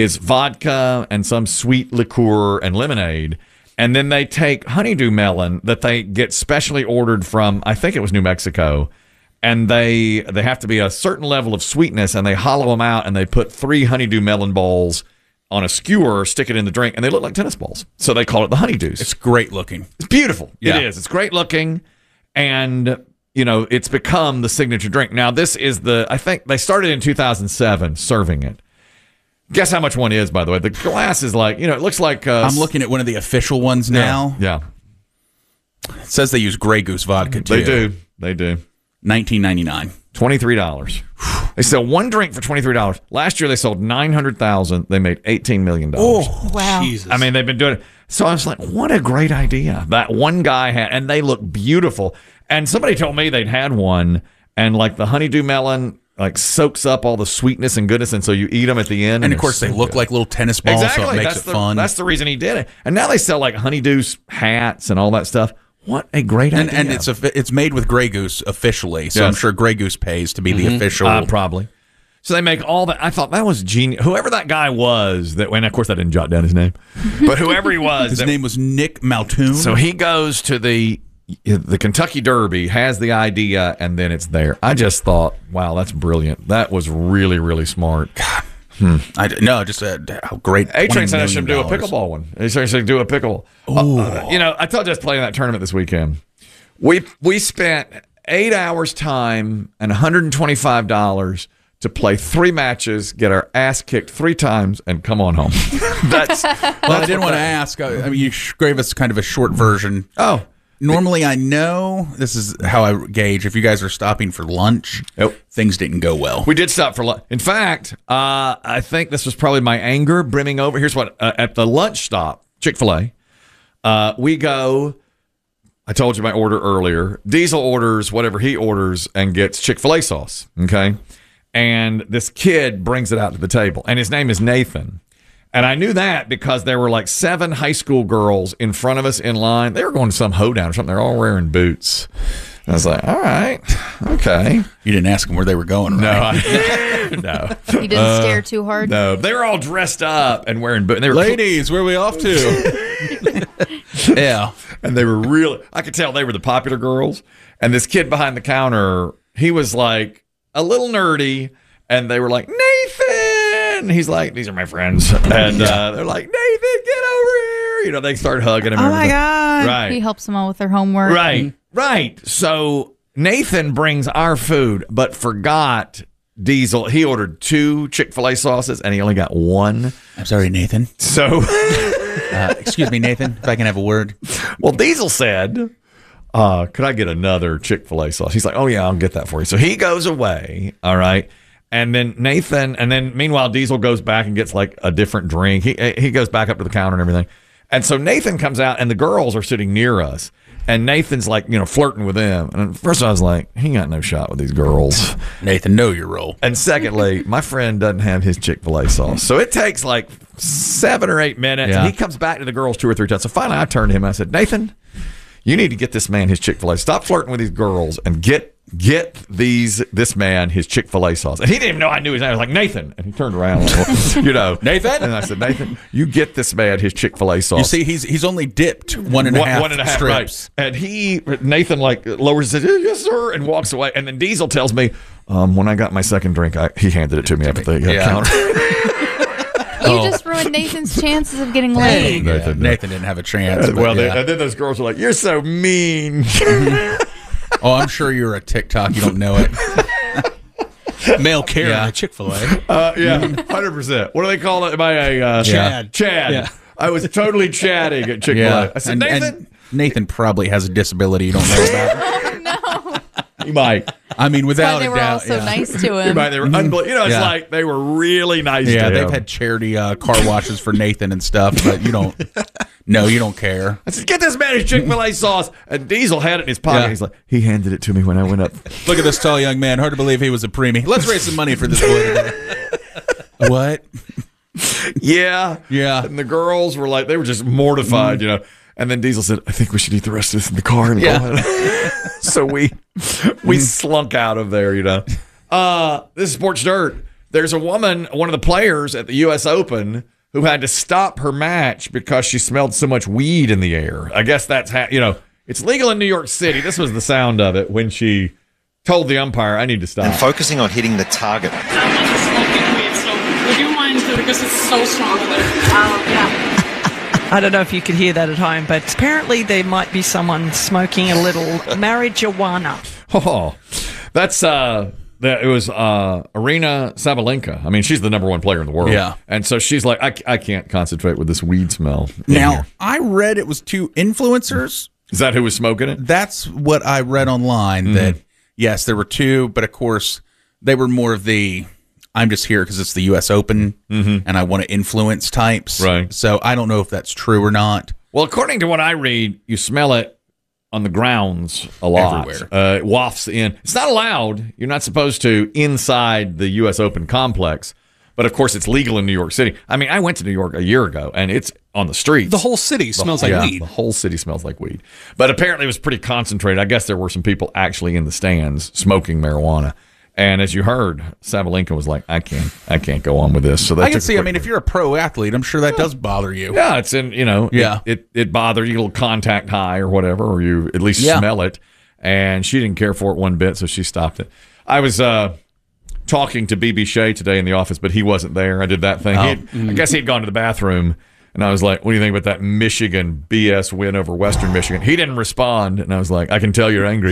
vodka and some sweet liqueur and lemonade. And then they take honeydew melon that they get specially ordered from, I think it was New Mexico. And they have to be a certain level of sweetness, and they hollow them out, and they put 3 honeydew melon balls on a skewer, stick it in the drink, and they look like tennis balls. So they call it the Honey Deuce. It's great looking. It's beautiful. Yeah. It is. It's great looking, and you know it's become the signature drink. Now this is I think they started in 2007 serving it. Guess how much one is, by the way? The glass is like, it looks like. I'm looking at one of the official ones now. Yeah. It says they use Grey Goose vodka too. They do. $19.99. $23. They sell one drink for $23. Last year they sold 900,000. They made $18 million. Oh, wow. Jesus. I mean, they've been doing it. So I was like, what a great idea. That one guy had, and they look beautiful. And somebody told me they'd had one, and like the honeydew melon like soaks up all the sweetness and goodness, and so you eat them at the end. And of course, they look like little tennis balls, exactly. so it makes it fun. That's the reason he did it. And now they sell like honeydew hats and all that stuff. What a great idea. And it's made with Grey Goose officially, so I'm sure Grey Goose pays to be the official. Probably. So they make all that. I thought that was genius. Whoever that guy was, and of course I didn't jot down his name, but whoever he was. His name was Nick Maltoon. So he goes to the Kentucky Derby, has the idea, and then it's there. I just thought, wow, that's brilliant. That was really, really smart. God. Just how great. A-Train said I should do a pickleball one. He said I should do a pickleball. I told you I was playing that tournament this weekend. We spent 8 hours time and $125 to play 3 matches, get our ass kicked 3 times, and come on home. I didn't want to ask. I mean, you gave us kind of a short version. Oh. Normally, I know this is how I gauge if you guys are stopping for lunch. Things didn't go well. We did stop for lunch. In fact, I think this was probably my anger brimming over. Here's what at the lunch stop, Chick-fil-A, we go. I told you my order earlier. Diesel orders whatever he orders and gets Chick-fil-A sauce. Okay, and this kid brings it out to the table, and his name is Nathan. And I knew that because there were like 7 high school girls in front of us in line. They were going to some hoedown or something. They're all wearing boots. And I was like, all right, okay. You didn't ask them where they were going, right? No. You didn't stare too hard? No. They were all dressed up and wearing boots. Ladies, where are we off to? Yeah. And they were really, I could tell they were the popular girls. And this kid behind the counter, he was like a little nerdy. And they were like, Nathan! He's like, these are my friends. And they're like, Nathan, get over here. They start hugging him. Oh, my God. Right. He helps them all with their homework. Right. So Nathan brings our food, but forgot Diesel. He ordered 2 Chick-fil-A sauces, and he only got 1. I'm sorry, Nathan. So, excuse me, Nathan, if I can have a word. Well, Diesel said, could I get another Chick-fil-A sauce? He's like, oh, yeah, I'll get that for you. So he goes away, all right? And then meanwhile, Diesel goes back and gets like a different drink. He goes back up to the counter and everything. And so Nathan comes out, and the girls are sitting near us. And Nathan's like, flirting with them. And at first I was like, he got no shot with these girls. Nathan, know your role. And secondly, my friend doesn't have his Chick-fil-A sauce. So it takes like 7 or 8 minutes. Yeah. And he comes back to the girls 2 or 3 times. So finally I turned to him and I said, Nathan, you need to get this man his Chick-fil-A. Stop flirting with these girls and get this man his Chick-fil-A sauce. And he didn't even know I knew his name. I was like, Nathan. And he turned around, Nathan? And I said, Nathan, you get this man his Chick-fil-A sauce. You see, he's only dipped one and a half strips. Right. And Nathan like lowers his head, yes, sir, and walks away. And then Diesel tells me, when I got my second drink, he handed it to me at the counter. You just ruined Nathan's chances of getting laid. Nathan didn't have a chance. And then those girls were like, you're so mean. Oh, I'm sure you're a TikTok. You don't know it. Male Karen at Chick-fil-A. 100%. What do they call it? Am I a Chad? Chad. Yeah. I was totally chatting at Chick-fil-A. Yeah. I said, Nathan. And Nathan probably has a disability you don't know about. Oh, no. He might. I mean, without a doubt. They were all so nice to him. They were unbelievable. It's like they were really nice to him. Yeah, they've had charity car washes for Nathan and stuff, but you don't. No, you don't care. I said, get this man his Chick-fil-A sauce. And Diesel had it in his pocket. Yeah. He's like, he handed it to me when I went up. Look at this tall young man. Hard to believe he was a preemie. Let's raise some money for this boy today. What? Yeah. And the girls were like, they were just mortified, And then Diesel said, I think we should eat the rest of this in the car. And go ahead. So we slunk out of there, This is Sports Dirt. There's a woman, one of the players at the U.S. Open, who had to stop her match because she smelled so much weed in the air. I guess that's it's legal in New York City. This was the sound of it when she told the umpire, I need to stop. And focusing on hitting the target. I'm not smoking weed, so would you mind because it's so strong there? I don't know if you could hear that at home, but apparently there might be someone smoking a little marijuana. Oh, that's it was Arina Sabalenka. I mean, she's the number 1 player in the world. Yeah. And so she's like, I can't concentrate with this weed smell. Now, I read it was 2 influencers. Is that who was smoking it? That's what I read online, that, yes, there were 2, but of course, They were more of the, I'm just here because it's the U.S. Open and I want to influence types. Right. So I don't know if that's true or not. Well, according to what I read, you smell it on the grounds a lot. Everywhere. It wafts in. It's not allowed. You're not supposed to inside the U.S. Open complex. But, of course, it's legal in New York City. I mean, I went to New York a year ago, and it's on the streets. The whole city smells like weed. The whole city smells like weed. But apparently it was pretty concentrated. I guess there were some people actually in the stands smoking marijuana. And as you heard, Sabalenka was like, I can't go on with this. So I can see, if you're a pro athlete, I'm sure that does bother you. Yeah, it's in, it bothered you, a little contact high or whatever, or you at least smell it. And she didn't care for it one bit, so she stopped it. I was talking to B.B. Shea today in the office, but he wasn't there. I did that thing. I guess he'd gone to the bathroom, and I was like, what do you think about that Michigan BS win over Western Michigan? He didn't respond, and I was like, I can tell you're angry.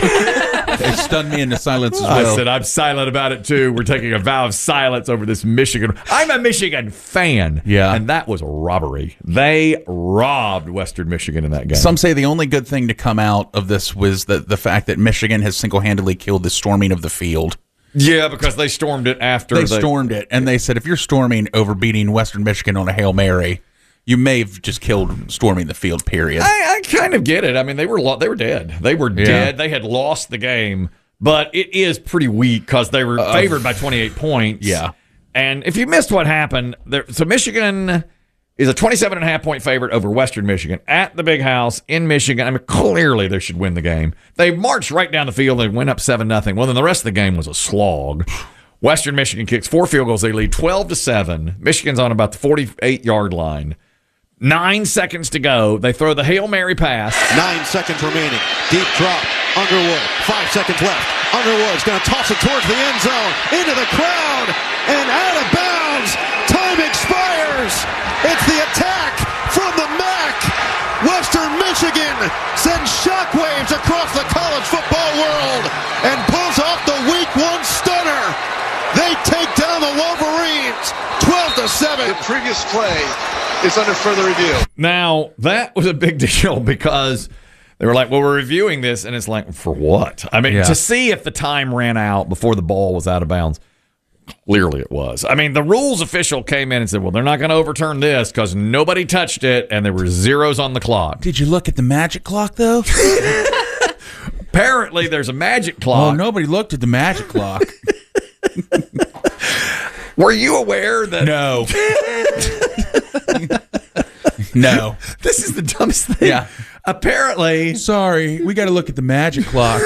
It stunned me into silence as well. I said, I'm silent about it, too. We're taking a vow of silence over this Michigan. I'm a Michigan fan. Yeah. And that was a robbery. They robbed Western Michigan in that game. Some say the only good thing to come out of this was the fact that Michigan has single-handedly killed the storming of the field. Yeah, because they stormed it after. They stormed it, and they said if you're storming over beating Western Michigan on a Hail Mary, you may have just killed storming the field, period. I kind of get it. I mean, they were dead. They were dead. They had lost the game, but it is pretty weak because they were favored by 28 points. Yeah. And if you missed what happened, so Michigan is a 27.5-point favorite over Western Michigan at the Big House in Michigan. I mean, clearly they should win the game. They marched right down the field. They went up 7-0. Well, then the rest of the game was a slog. Western Michigan kicks 4 field goals. They lead 12-7. Michigan's on about the 48-yard line. 9 seconds to go. They throw the Hail Mary pass. 9 seconds remaining. Deep drop. Underwood. 5 seconds left. Underwood's going to toss it towards the end zone. Into the crowd. And out of bounds. Time expires. It's the attack from the MAC. Western Michigan sends shockwaves across the college football world and pulls off the Week 1 stunner. They take down the Wolverines 12-7. The previous play is under further review. Now, that was a big deal because they were like, well, we're reviewing this. And it's like, for what? I mean, to see if the time ran out before the ball was out of bounds. Clearly it was. I mean, the rules official came in and said, well, they're not going to overturn this because nobody touched it and there were zeros on the clock. Did you look at the magic clock, though? Apparently, there's a magic clock. Oh, nobody looked at the magic clock. Were you aware that... No. No. This is the dumbest thing. Yeah. Apparently... Sorry, we got to look at the magic clock.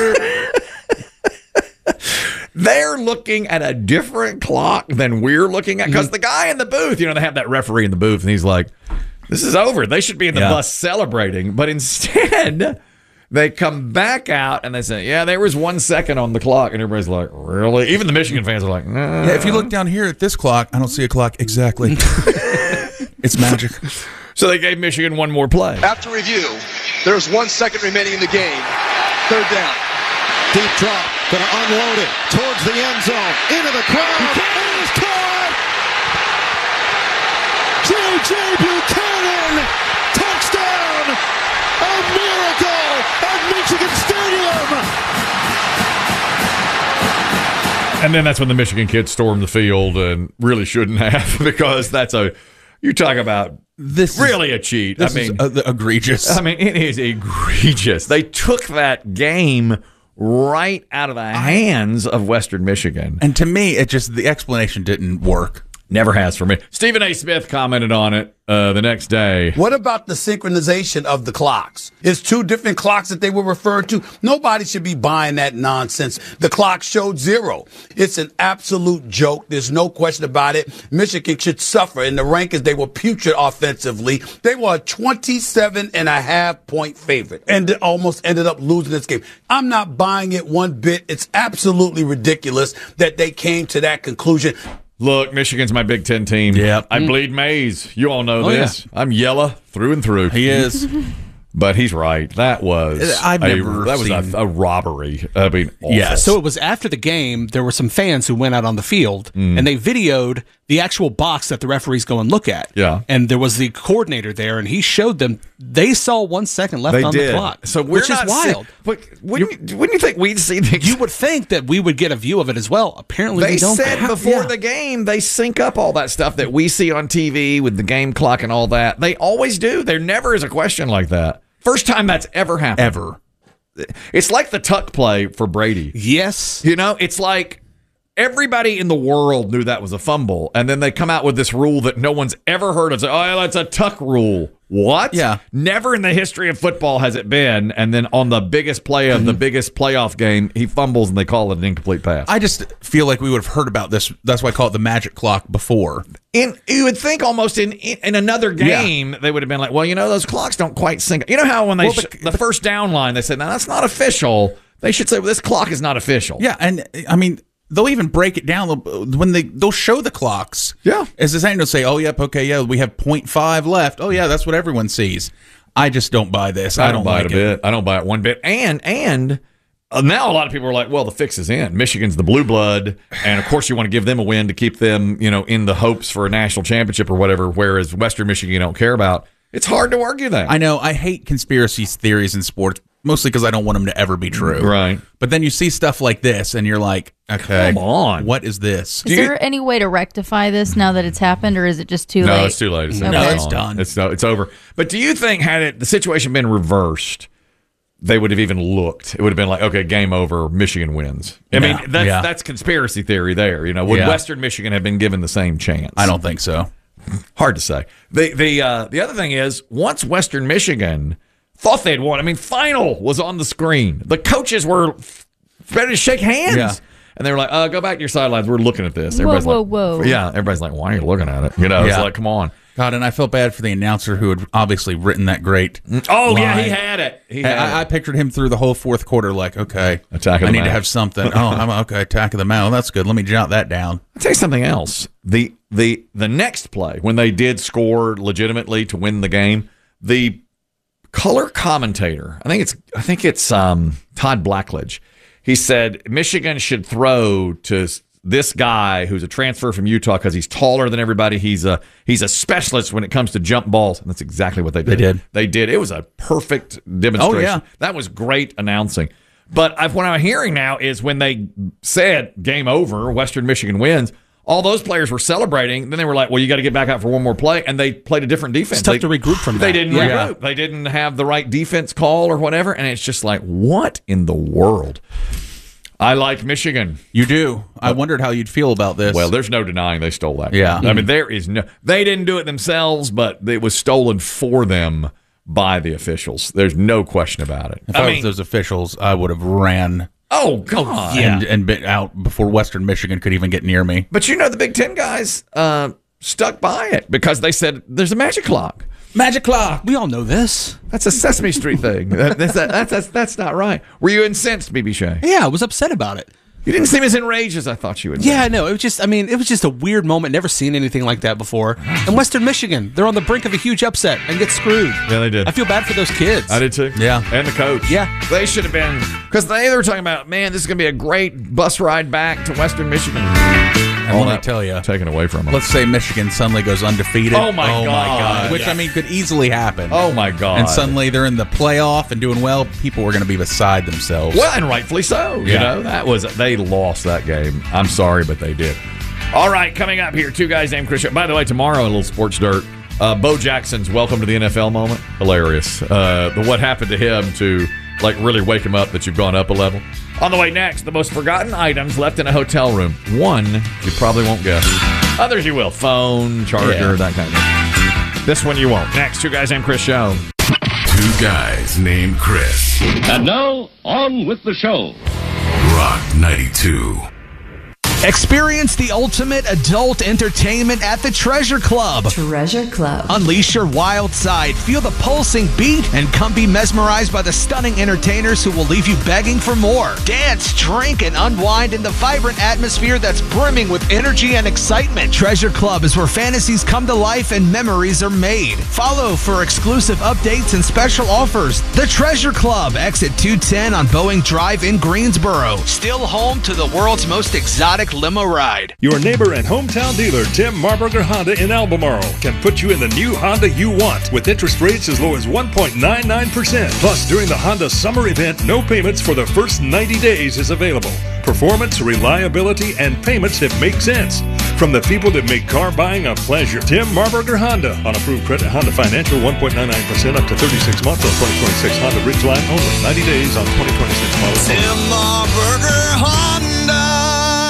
They're looking at a different clock than we're looking at. Because the guy in the booth, they have that referee in the booth, and he's like, this is over. They should be in the bus celebrating. But instead... They come back out and they say, yeah, there was 1 second on the clock. And everybody's like, really? Even the Michigan fans are like, nah. Yeah, if you look down here at this clock, I don't see a clock exactly. It's magic. So they gave Michigan one more play. After review, there's 1 second remaining in the game. Third down. Deep drop. Going to unload it towards the end zone. Into the crowd. It is caught. J.J. Buchanan. Touchdown. A miracle at Michigan Stadium. And then that's when the Michigan kids stormed the field and really shouldn't have, because you talk about this really a cheat. This is egregious. I mean, it is egregious. They took that game right out of the hands of Western Michigan. And to me, the explanation didn't work. Never has for me. Stephen A. Smith commented on it the next day. What about the synchronization of the clocks? It's 2 different clocks that they were referred to. Nobody should be buying that nonsense. The clock showed 0. It's an absolute joke. There's no question about it. Michigan should suffer. In the rankings, they were putrid offensively. They were a 27.5-point favorite and almost ended up losing this game. I'm not buying it one bit. It's absolutely ridiculous that they came to that conclusion. Look, Michigan's my Big Ten team. Yeah, I bleed maize. You all know this. Yeah. I'm yellow through and through. He is. But he's right. That was a robbery. I mean, awful. Yeah. So it was after the game. There were some fans who went out on the field and they videoed the actual box that the referees go and look at. Yeah. And there was the coordinator there, and he showed them. They saw 1 second left on the clock. So we're which not is wild. but wouldn't you think we'd see the? You would think that we would get a view of it as well. Apparently, They we don't. said before the game they sync up all that stuff that we see on TV with the game clock and all that. They always do. There never is a question like that. First time that's ever happened. Ever. It's like the tuck play for Brady. Yes. You know, it's like everybody in the world knew that was a fumble, and then they come out with this rule that no one's ever heard of. So, oh, that's a tuck rule. What? Yeah. Never in the history of football has it been. And then on the biggest play of the biggest playoff game, he fumbles and they call it an incomplete pass. I just feel like we would have heard about this. That's why I call it the magic clock before. You would think almost in another game, they would have been like, well, you know, those clocks don't quite sync. You know how when they the first down line, they said, no, that's not official. They should say, well, this clock is not official. Yeah, and I mean, they'll even break it down when they'll show the clocks. Yeah. As the same, they'll say, oh, yep, okay, yeah, we have 0.5 left. Oh, yeah, that's what everyone sees. I just don't buy this. I don't buy it a bit. I don't buy it one bit. And now a lot of people are like, well, the fix is in. Michigan's the blue blood, and of course you want to give them a win to keep them, you know, in the hopes for a national championship or whatever, whereas Western Michigan you don't care about. It's hard to argue that. I know. I hate conspiracy theories in sports, mostly because I don't want them to ever be true. Right. But then you see stuff like this, and you're like, okay, come on. What is this? Is there any way to rectify this now that it's happened, or is it just too late? No, it's too late. It's done. It's over. But do you think had the situation been reversed, they would have even looked? It would have been like, okay, game over, Michigan wins. I mean, that's conspiracy theory there. You know, would Western Michigan have been given the same chance? I don't think so. Hard to say. The other thing is, once Western Michigan thought they'd won, I mean, final was on the screen. The coaches were ready to shake hands. Yeah. And they were like, go back to your sidelines. We're looking at this. Whoa. Yeah, everybody's like, why are you looking at it? You know, it's like, come on. God, and I felt bad for the announcer who had obviously written that great line. Yeah, he had it. I pictured him through the whole fourth quarter like, okay, attack of I the need mound. to have something. I'm okay, attack of the mound. That's good. Let me jot that down. I'll tell you something else. The next play, when they did score legitimately to win the game, the color commentator, I think it's Todd Blackledge, he said Michigan should throw to this guy who's a transfer from Utah because he's taller than everybody. He's a specialist when it comes to jump balls, and that's exactly what they did. They did. It was a perfect demonstration. Oh, yeah. That was great announcing. But what I'm hearing now is when they said game over, Western Michigan wins, all those players were celebrating. Then they were like, well, you got to get back out for one more play. And they played a different defense. It's tough to regroup from that. They didn't regroup. They didn't have the right defense call or whatever. And it's just like, what in the world? I like Michigan. You do. I wondered how you'd feel about this. Well, there's no denying they stole that. Yeah. I mean, they didn't do it themselves, but it was stolen for them by the officials. There's no question about it. If I was those officials, I would have ran. Oh, God. And been out before Western Michigan could even get near me. But you know, the Big Ten guys stuck by it because they said there's a magic clock. Magic clock. We all know this. That's a Sesame Street thing. That's not right. Were you incensed, BB Shea? Yeah, I was upset about it. You didn't seem as enraged as I thought you would be. Yeah, no, it was just a weird moment. Never seen anything like that before. And Western Michigan, they're on the brink of a huge upset and get screwed. Yeah, they did. I feel bad for those kids. I did too. Yeah. And the coach. Yeah. They should have been, because they were talking about, man, this is going to be a great bus ride back to Western Michigan. And let me tell you, taken away from them. Let's say Michigan suddenly goes undefeated. Oh, my God. Which, I mean, could easily happen. Oh, my God. And suddenly they're in the playoff and doing well. People were going to be beside themselves. Well, and rightfully so. You know, they lost that game. I'm sorry, but they did. All right, coming up here, two guys named Chris. By the way, tomorrow, a little sports dirt. Bo Jackson's welcome to the NFL moment. Hilarious. The what happened to him to like really wake him up that you've gone up a level. On the way next, the most forgotten items left in a hotel room. One you probably won't guess. Others you will. Phone, charger, that kind of thing. This one you won't. Next, two guys named Chris show. Two guys named Chris. And now, on with the show. Rock 92. Experience the ultimate adult entertainment at the Treasure Club. Treasure Club. Unleash your wild side, feel the pulsing beat, and come be mesmerized by the stunning entertainers who will leave you begging for more. Dance, drink, and unwind in the vibrant atmosphere that's brimming with energy and excitement. Treasure Club is where fantasies come to life and memories are made. Follow for exclusive updates and special offers. The Treasure Club, exit 210 on Boeing Drive in Greensboro. Still home to the world's most exotic limo ride. Your neighbor and hometown dealer, Tim Marburger Honda in Albemarle, can put you in the new Honda you want with interest rates as low as 1.99%. Plus, during the Honda summer event, no payments for the first 90 days is available. Performance, reliability, and payments that make sense. From the people that make car buying a pleasure. Tim Marburger Honda. On approved credit, Honda Financial, 1.99% up to 36 months on 2026 Honda Ridgeline only. 90 days on 2026 models. Tim Marburger Honda.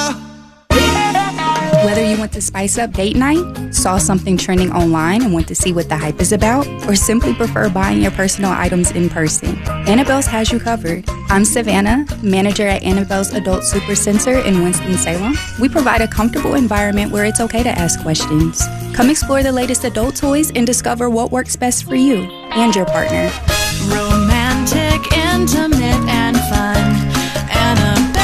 Whether you want to spice up date night, saw something trending online and want to see what the hype is about, or simply prefer buying your personal items in person, Annabelle's has you covered. I'm Savannah, manager at Annabelle's Adult Super Center in Winston-Salem. We provide a comfortable environment where it's okay to ask questions. Come explore the latest adult toys and discover what works best for you and your partner. Romantic, intimate, and fun. Annabelle's.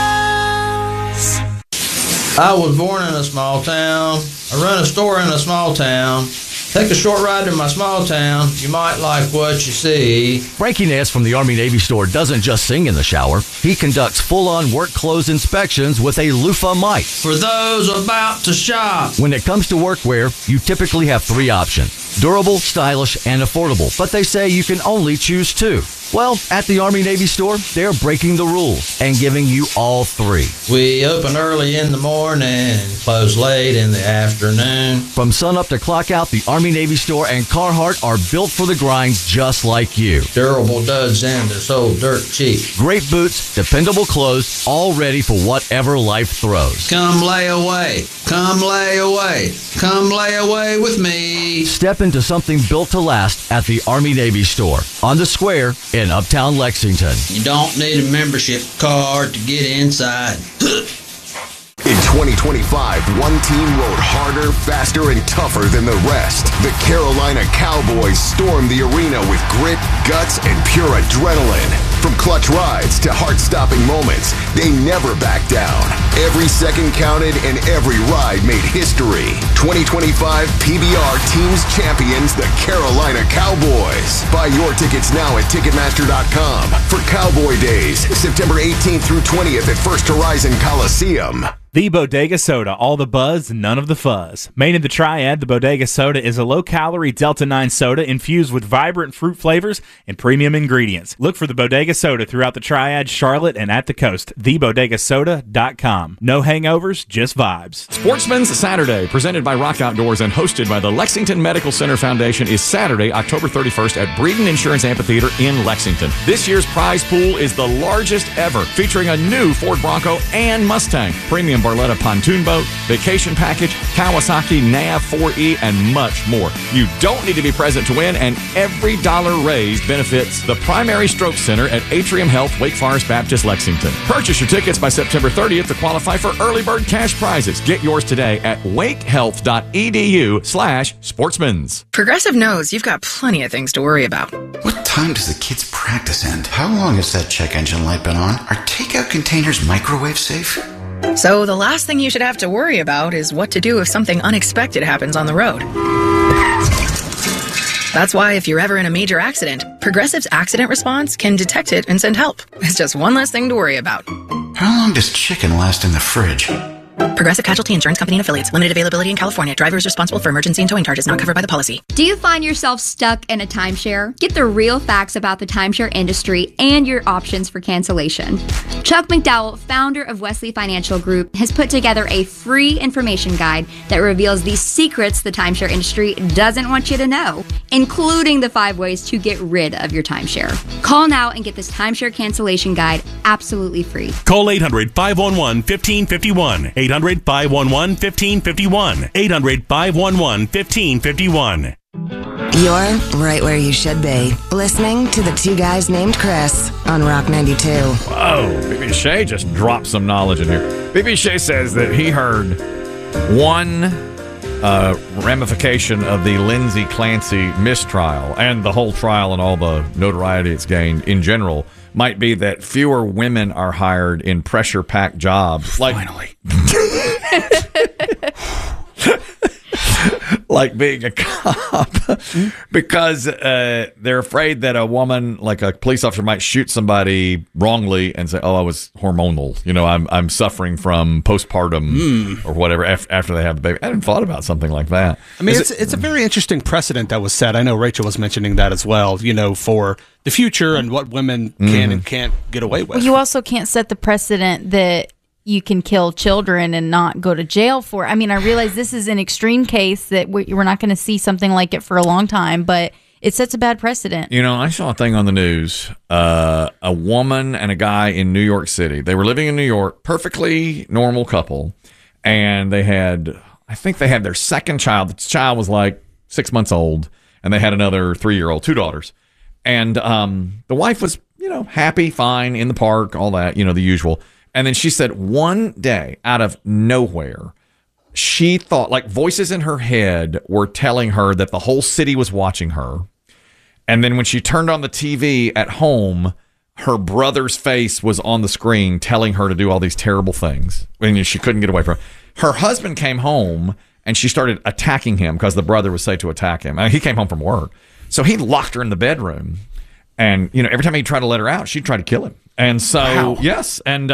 I was born in a small town. I run a store in a small town. Take a short ride to my small town. You might like what you see. Frankie Ness from the Army-Navy store doesn't just sing in the shower. He conducts full-on work clothes inspections with a loofah mic. For those about to shop. When it comes to workwear, you typically have three options. Durable, stylish, and affordable. But they say you can only choose two. Well, at the Army-Navy store, they're breaking the rules and giving you all three. We open early in the morning and close late in the afternoon. From sunup to clock out, the Army-Navy store and Carhartt are built for the grind just like you. Durable duds and they're sold dirt cheap. Great boots, dependable clothes, all ready for whatever life throws. Come lay away. Come lay away. Come lay away with me. Step into something built to last at the Army-Navy store on the square in Uptown Lexington. You don't need a membership card to get inside. In 2025, one team rode harder, faster, and tougher than the rest. The Carolina Cowboys stormed the arena with grit, guts, and pure adrenaline. From clutch rides to heart-stopping moments, they never backed down. Every second counted and every ride made history. 2025 PBR Teams Champions, the Carolina Cowboys. Buy your tickets now at Ticketmaster.com for Cowboy Days, September 18th through 20th at First Horizon Coliseum. The Bodega Soda, all the buzz, none of the fuzz. Made in the Triad, the Bodega Soda is a low-calorie Delta-9 soda infused with vibrant fruit flavors and premium ingredients. Look for the Bodega Soda throughout the Triad, Charlotte, and at the coast. TheBodegaSoda.com. No hangovers, just vibes. Sportsman's Saturday, presented by Rock Outdoors and hosted by the Lexington Medical Center Foundation, is Saturday, October 31st at Breeden Insurance Amphitheater in Lexington. This year's prize pool is the largest ever, featuring a new Ford Bronco and Mustang, premium Barletta pontoon boat, vacation package, Kawasaki NAV 4E, and much more. You don't need to be present to win, and every dollar raised benefits the Primary Stroke Center at Atrium Health, Wake Forest Baptist, Lexington. Purchase your tickets by September 30th to qualify for early bird cash prizes. Get yours today at wakehealth.edu/sportsmans. Progressive knows you've got plenty of things to worry about. What time does the kids' practice end? How long has that check engine light been on? Are takeout containers microwave safe? So the last thing you should have to worry about is what to do if something unexpected happens on the road. That's why if you're ever in a major accident, Progressive's accident response can detect it and send help. It's just one less thing to worry about. How long does chicken last in the fridge? Progressive Casualty Insurance Company and Affiliates. Limited availability in California. Driver is responsible for emergency and towing charges not covered by the policy. Do you find yourself stuck in a timeshare? Get the real facts about the timeshare industry and your options for cancellation. Chuck McDowell, founder of Wesley Financial Group, has put together a free information guide that reveals the secrets the timeshare industry doesn't want you to know, including the 5 ways to get rid of your timeshare. Call now and get this timeshare cancellation guide absolutely free. Call 800-511-1551. 800-511-1551. 800-511-1551. You're right where you should be, listening to the Two Guys Named Chris on Rock 92. Whoa, BB Shea just dropped some knowledge in here. BB Shea says that he heard one ramification of the Lindsay Clancy mistrial and the whole trial and all the notoriety it's gained in general might be that fewer women are hired in pressure-packed jobs. Finally. like being a cop because they're afraid that a woman, like a police officer, might shoot somebody wrongly and say, "Oh, I was hormonal. You know, I'm suffering from postpartum or whatever after they have the baby." I hadn't thought about something like that. I mean, it's a very interesting precedent that was set. I know Rachel was mentioning that as well, you know, for the future and what women can and can't get away with. Well, you also can't set the precedent that you can kill children and not go to jail for. I mean, I realize this is an extreme case that we're not going to see something like it for a long time, but it sets a bad precedent. You know, I saw a thing on the news, a woman and a guy in New York City. They were living in New York, perfectly normal couple, and I think they had their second child. The child was like 6 months old, and they had another 3-year-old, 2 daughters. And the wife was, you know, happy, fine, in the park, all that, you know, the usual. And then she said one day, out of nowhere, she thought, like, voices in her head were telling her that the whole city was watching her. And then when she turned on the TV at home, her brother's face was on the screen telling her to do all these terrible things. And she couldn't get away from it. Her husband came home, and she started attacking him because the brother was said to attack him. I mean, he came home from work. So he locked her in the bedroom. And, you know, every time he'd try to let her out, she'd try to kill him. And so, yes. And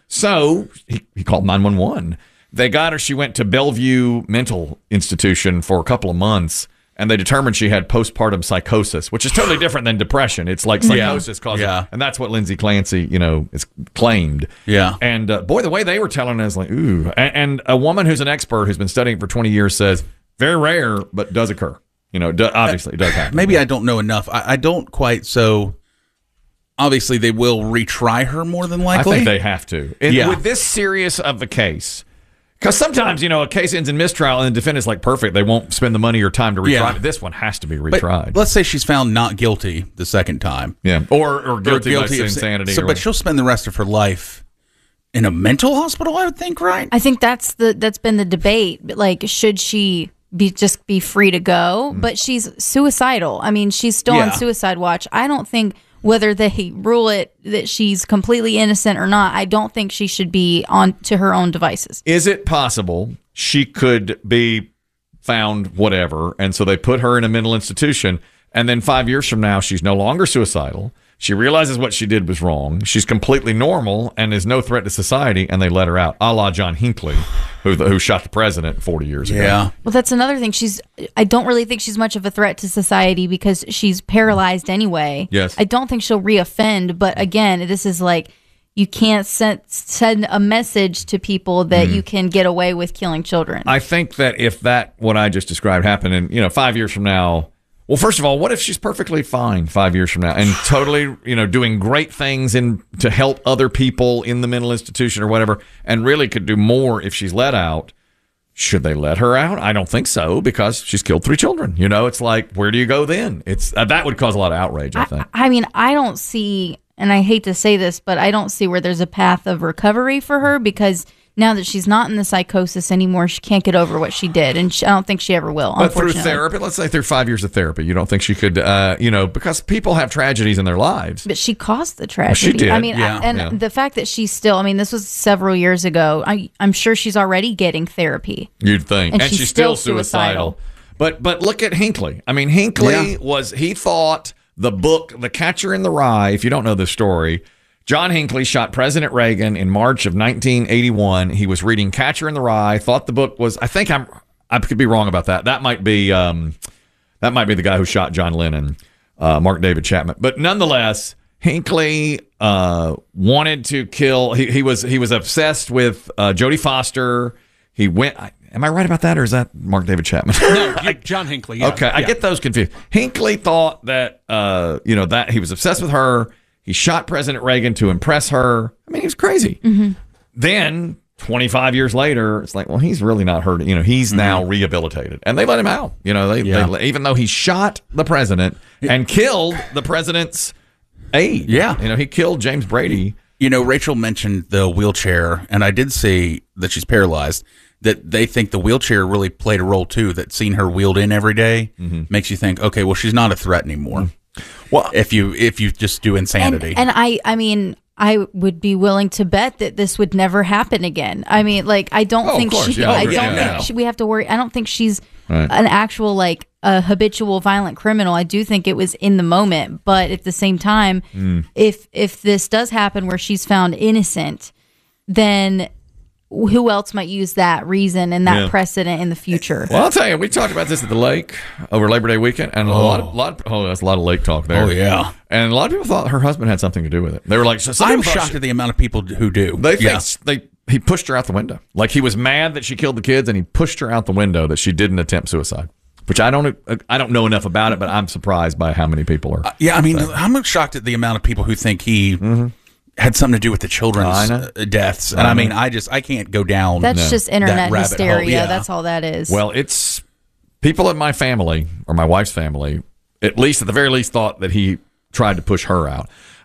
so he called 911. They got her. She went to Bellevue Mental Institution for a couple of months, and they determined she had postpartum psychosis, which is totally different than depression. It's like psychosis causes, and that's what Lindsay Clancy, you know, is claimed. Yeah. And boy, the way they were telling us, like, ooh. And a woman who's an expert who's been studying for 20 years says, very rare, but does occur. You know, obviously it does happen. Maybe I don't know enough. I don't quite. So obviously they will retry her more than likely. I think they have to. With this serious of a case, because sometimes, you know, a case ends in mistrial and the defendant's like, perfect, they won't spend the money or time to retry it. This one has to be retried. But let's say she's found not guilty the second time. Yeah. Or guilty by insanity. So, but she'll spend the rest of her life in a mental hospital, I would think, right? I think that's been the debate. Like, should she just be free to go? But she's suicidal. I mean, she's still on suicide watch. I don't think, whether they rule it that she's completely innocent or not, I don't think she should be on to her own devices. Is it possible she could be found whatever, and so they put her in a mental institution, and then 5 years from now she's no longer suicidal, she realizes what she did was wrong, she's completely normal and is no threat to society, and they let her out, a la John Hinckley, who shot the president 40 years ago. Yeah. Well, that's another thing. I don't really think she's much of a threat to society because she's paralyzed anyway. Yes. I don't think she'll reoffend, but again, this is like, you can't send a message to people that you can get away with killing children. I think that if what I just described happened, and, you know, 5 years from now, well, first of all, what if she's perfectly fine 5 years from now and totally, you know, doing great things to help other people in the mental institution or whatever, and really could do more if she's let out? Should they let her out? I don't think so, because she's killed 3 children. You know, it's like, where do you go then? It's that would cause a lot of outrage, I think. I mean, I don't see, and I hate to say this, but I don't see where there's a path of recovery for her, because now that she's not in the psychosis anymore, she can't get over what she did, and I don't think she ever will. But through therapy, let's say through 5 years of therapy, you don't think she could, you know, because people have tragedies in their lives. But she caused the tragedy. She did. I mean, the fact that she's still, I mean, this was several years ago. I'm sure she's already getting therapy. You'd think. And she's still suicidal. But look at Hinckley. I mean, Hinckley he thought the book, The Catcher in the Rye, if you don't know the story, John Hinckley shot President Reagan in March of 1981. He was reading Catcher in the Rye, thought the book was, I could be wrong about that. That might be the guy who shot John Lennon, Mark David Chapman. But nonetheless, Hinckley wanted to kill, he was obsessed with Jodie Foster. He went, am I right about that, or is that Mark David Chapman? No, John Hinckley. Yeah. Okay, I get those confused. Hinckley thought that, that he was obsessed with her. He shot President Reagan to impress her. I mean, he was crazy. Mm-hmm. Then, 25 years later, it's like, well, he's really not hurt. You know, he's now rehabilitated. And they let him out. You know, they even though he shot the president and killed the president's aide. Yeah. You know, he killed James Brady. You know, Rachel mentioned the wheelchair, and I did see that she's paralyzed, that they think the wheelchair really played a role, too, that seeing her wheeled in every day makes you think, okay, well, she's not a threat anymore. Well, if you just do insanity. And I mean, I would be willing to bet that this would never happen again. I mean, like, I don't think we have to worry. I don't think she's an actual, like, a habitual violent criminal. I do think it was in the moment, but at the same time, if this does happen where she's found innocent, then who else might use that reason and that precedent in the future? Well, I'll tell you, we talked about this at the lake over Labor Day weekend, and that's a lot of lake talk there. Oh, yeah. And a lot of people thought her husband had something to do with it. They were like, I'm shocked at the amount of people who do. They think he pushed her out the window. Like, he was mad that she killed the kids, and he pushed her out the window that she didn't attempt suicide. Which I don't know enough about it, but I'm surprised by how many people are. I'm shocked at the amount of people who think he had something to do with the children's deaths. And I mean, I can't go down. That's just internet hysteria. Yeah. That's all that is. Well, it's people in my family, or my wife's family, at the very least thought that he tried to push her out.